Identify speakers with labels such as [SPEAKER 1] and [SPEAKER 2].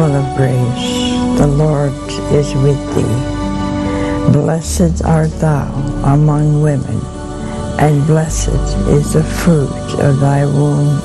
[SPEAKER 1] full of grace. The Lord is with thee. Blessed art thou among women, and blessed is the fruit of thy womb,